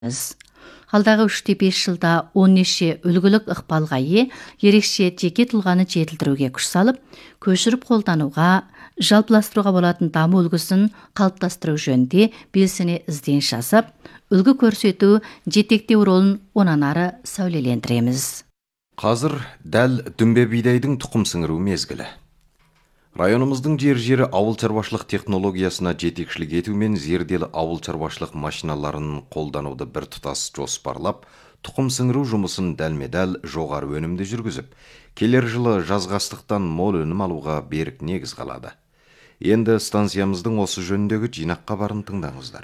Алдағы 3-5 жылда 10 неше үлгілік ықпалға ерекше жеке тұлғаны жетілдіруге күш салып, көшіріп қолдануға, жалпыластыруға болатын даму үлгісін қалыптастыру жөнінде белсене ізденіс жасап, үлгі көрсету, жетектеу ролын онан ары сәулелендіреміз. Қазір дәл дүмбе бидайдың тұқым сіңіру мезгілі. Районымыздың жері ауыл шаруашылық технологиясына жетекшілік етумен зерделі ауыл шаруашылық машиналарын қолдануды бір тұтас жоспарлап, тұқым сіңіру жұмысын дәлме-дәл жоғары өнімді жүргізіп, келер жылы жазғастықтан мол өнім алуға берік негіз қалады. Енді станциямыздың осы жөніндегі жинаққа барын тыңдаңыздар.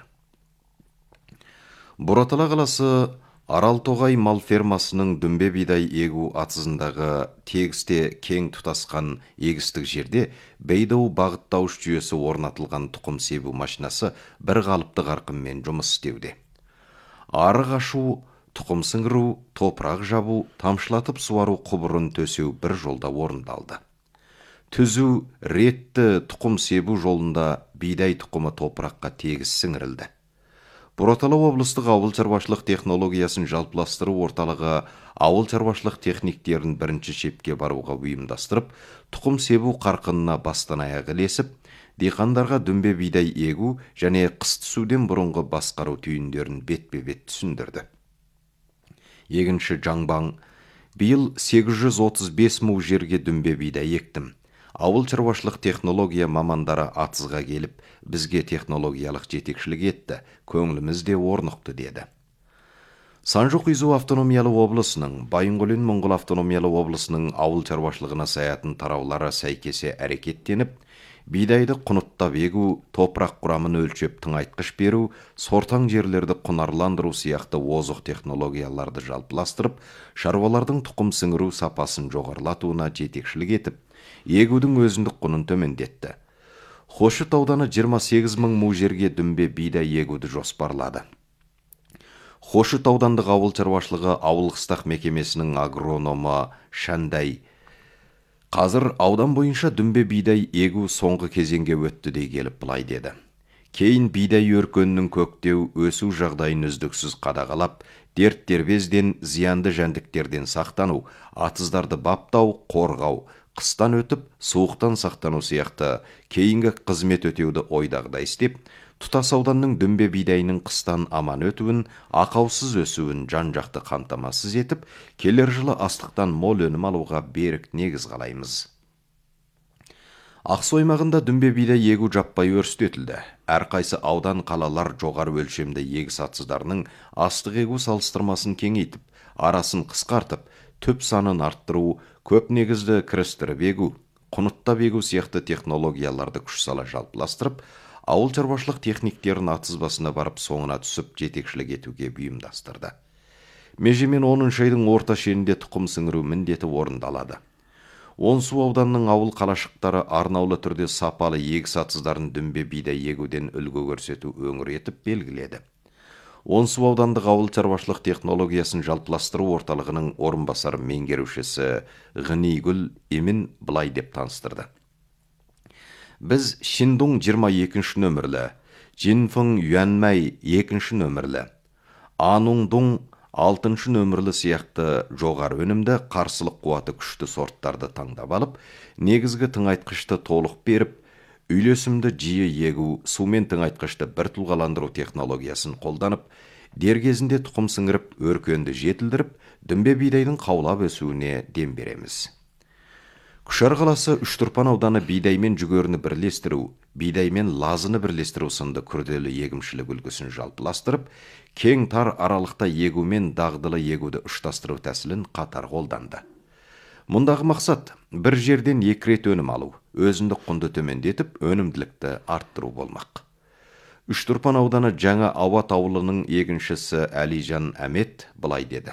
Бұратала қаласы Аралтоғай мал фермасының дүмбе бидай егу атызындағы тегісте кең тұтасқан егістік жерде бейдау бағыттауыш жүйесі орнатылған тұқым себу машинасы бір қалыпты қарқынмен жұмыс істеуде. Арық ашу, тұқым сіңіру, топырақ жабу, тамшылатып суару құбырын төсеу бір жолда орындалды. Түзу, ретті тұқым себу жолында бидай тұқымы топыраққа тегіс сіңірілді. Бұратала облыстық ауыл шаруашылық технологиясын жалпыластыру орталығы ауыл шаруашылық техниктерін бірінші шепке баруға ұйымдастырып, тұқым себу қарқынына бастан аяқ ілесіп, диқандарға дүмбе бидай егу және қыс түсуден бұрынғы басқару түйіндерін бетпе-бет түсіндірді. Егінші жаңбаң, биыл 835 мың жерге дүмбе бидай ектім. Ауыл шаруашылық технология мамандары атызға келіп, бізге технологиялық жетекшілік етті, көңіліміз де орнықты деді. Санжұқ-Изу автономиялы облысының, Байынқөлен-Мұңғыл автономиялы облысының ауыл шаруашылығына саятын тараулары сәйкесе әрекеттеніп, бидайды құнықтап егу, топырақ құрамын өлшеп тыңайтқыш беру, сортаң жерлерді құнарландыру сияқты озық технологияларды жалпыластырып, шаруалардың тұқым сіңіру сапасын жоғарылатуына жетекшілік етіп, егудің өзіндік құнын төмендетті. Хошыт ауданы 28 мың му жерге дүмбе бидай егуді жоспарлады. Хошыт аудандық ауыл шаруашылығы ауыл қыстақ мекемесінің агрономы Шандай қазір аудан бойынша дүмбе бидай егу соңғы кезеңге өтті дей келіп былай деді. Кейін бидай өркөнінің көктеу, өсу жағдайын үздіксіз қадағалап, дерт-дербезден, зиянды жәндіктерден сақтану, атыздарды баптау, қорғау, қыстан өтіп, суықтан сақтану сияқты кейінгі қызмет өтеуді ойдағыдай істеп, тұтас ауданның дүмбе бидайының қыстан аман өтуін, ақаусыз өсуін жан-жақты қамтамасыз етіп, келер жылы астықтан мол өнім алуға берік негіз қалаймыз. Ақсу аймағында дүмбе бидай егу жаппай өрістетілді. Әрқайсы аудан қалалар жоғары өлшемді егіс атсыздарының астық егу салыстырмасын кеңейтіп, арасын қысқартып, түп санын арттыру, көп негізді кірістіріп егу, құнықтап егу сияқты технологияларды күш сала жалпыластырып, ауыл шаруашылық техниктерін атызбасына барып соңына түсіп жетекшілік етуге бұйымдастырды. Межемен 10 айдың орта шенінде тұқым сіңіру міндеті орындалады. Онсу ауданның ауыл қалашықтары арнаулы түрде сапалы егіс атыздарын дүмбе бидай егуден үлгі көрсету өңір етіп белгіледі. Онсу аудандық ауыл шаруашылық технологиясын жалпыластыру орталығының орынбасар меңгерушісі Ғынигүл Емін былай деп таныстырды. Біз Шиндун 22 нөмірлі, Жинфың Юанмай 2 нөмірлі, Ануңдун 6 нөмірлі сияқты жоғары өнімді қарсылық қуаты күшті сорттарды таңдап алып, негізгі тыңайтқышты толық беріп, үйлесімді жиі егу, сумен тыңайтқышты бір тұлғаландыру технологиясын қолданып, дер кезінде тұқым сіңіріп, өркенді жетілдіріп, дүмбе бидайдың қаулап өсуіне дем береміз. Күшар қаласы Үштұрпан ауданы бидаймен жүгеріні бірлестіру, бидаймен лазыны бірлестіру сынды күрделі егімшілік үлгісін жалпыластырып, кең тар аралықта егумен дағдылы егуді ұштастыру тәсілін қатар қолданды. Мұндағы мақсат бір жерден 2 рет өнім алу, өзіндік құнды төмендетіп, өнімділікті арттыру болмақ. Үштұрпан ауданы Жаңа Ауат ауылының егіншісі Әлижан Әмет былай деді.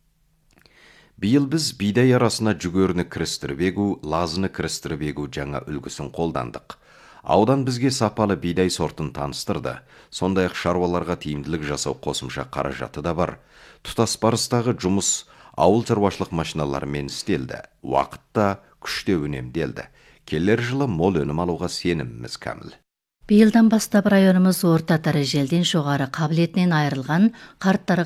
Биыл біз бидай арасына жүгеріні кірістіріп егу, лазыны кірістіріп егу жаңа үлгісін қолдандық. Аудан бізге сапалы бидай сортын таныстырды. Сондай-ақ шаруаларға тиімділік жасау қосымша қаражаты да бар. Тұтас барыстағы жұмыс ауыл шаруашылық машиналарымен істелді. Уақытта күште үнемделді. Келер жылы мол өнім алуға сеніміміз кәміл. Биылдан бастап районымыз орта дәрежелден жоғары қабілетінен айырылған қарттарға